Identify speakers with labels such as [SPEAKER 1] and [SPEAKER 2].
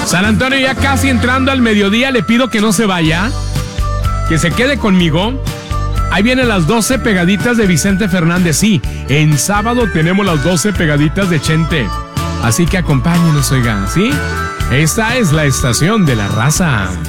[SPEAKER 1] San Antonio, ya casi entrando al mediodía, le pido que no se vaya, que se quede conmigo. Ahí vienen las 12 pegaditas de Vicente Fernández. Sí, en sábado tenemos las 12 pegaditas de Chente. Así que acompáñenos, oigan, ¿sí? Esta es la estación de la raza.